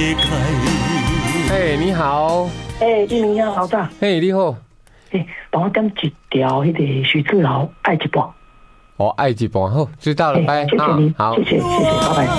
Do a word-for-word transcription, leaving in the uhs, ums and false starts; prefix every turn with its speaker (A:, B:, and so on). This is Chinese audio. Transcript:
A: 开。哎，你好。
B: 哎，你明天老大。
A: 哎，你好。
B: 哎，帮我点一条那个徐志豪爱一半。
A: 哦，爱一半好，知道了，拜。
B: 谢谢您，
A: 好，
B: 谢谢谢谢，拜拜。